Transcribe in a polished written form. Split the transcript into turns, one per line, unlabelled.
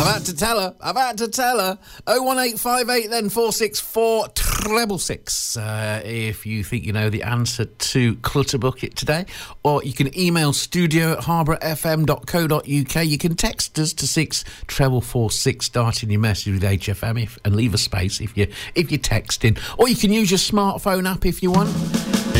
I've had to tell her. 01858 then 464 666. If you think you know the answer to Clutter Bucket today, or you can email studio@harbourfm.co.uk. You can text us to 64446, starting your message with HFM and leave a space if you're texting, or you can use your smartphone app if you want.